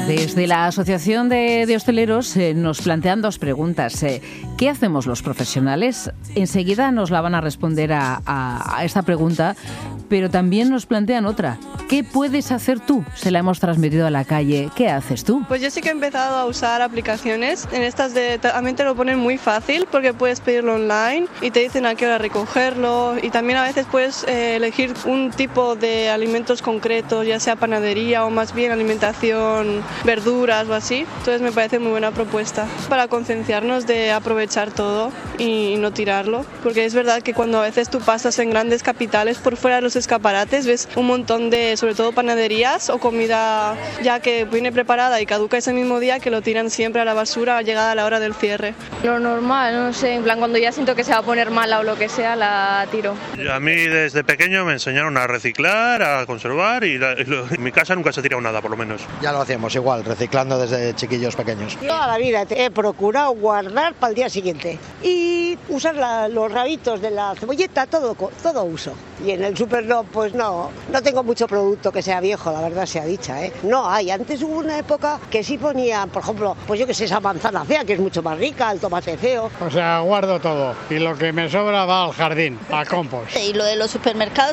Desde la Asociación de Hosteleros nos plantean dos preguntas. ¿Qué hacemos los profesionales? Enseguida nos la van a responder a esta pregunta, pero también nos plantean otra. ¿Qué puedes hacer tú? Se la hemos transmitido a la calle. ¿Qué haces tú? Pues yo sí que he empezado a usar aplicaciones. En estas también te lo ponen muy fácil porque puedes pedirlo online y te dicen a qué hora recogerlo, y también a veces puedes elegir un tipo de alimentos concretos, ya sea panadería o más bien alimentación, verduras o así. Entonces me parece muy buena propuesta para concienciarnos de aprovechar todo y no tirarlo, porque es verdad que cuando a veces tú pasas en grandes capitales por fuera de los escaparates ves un montón de, sobre todo panaderías o comida ya que viene preparada y caduca ese mismo día, que lo tiran siempre a la basura llegada a la hora del cierre. Lo normal, no sé, en plan cuando ya siento que se va a poner mala o lo que sea, la tiro. A mí desde pequeño me enseñaron a reciclar, a conservar y en mi casa nunca se ha tirado nada, por lo menos. Ya lo hacemos igual, reciclando desde chiquillos pequeños. Toda la vida he procurado guardar para el día siguiente y usar los rabitos de la cebolleta, todo uso. Y en el súper no tengo mucho producto que sea viejo, la verdad sea dicha, ¿eh? No hay, antes hubo una época que sí ponían, por ejemplo, pues yo que sé, esa manzana fea que es mucho más rica, el tomate feo. O sea, guardo todo y lo que me sobra va al jardín, a compost. Y lo de los supermercados